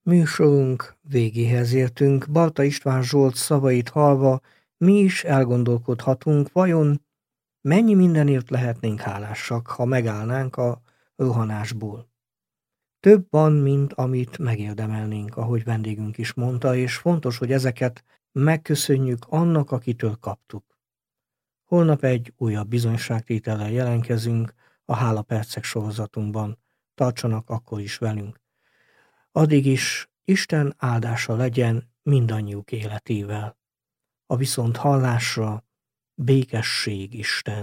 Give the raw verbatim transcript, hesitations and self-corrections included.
Műsorunk végéhez értünk. Balta István Zsolt szavait hallva mi is elgondolkodhatunk, vajon mennyi mindenért lehetnénk hálásak, ha megállnánk a rohanásból. Több van, mint amit megérdemelnénk, ahogy vendégünk is mondta, és fontos, hogy ezeket megköszönjük annak, akitől kaptuk. Holnap egy újabb bizonyságtétellel jelentkezünk a Hálapercek sorozatunkban. Tartsanak akkor is velünk. Addig is Isten áldása legyen mindannyiuk életével. A viszont hallásra békesség Isten.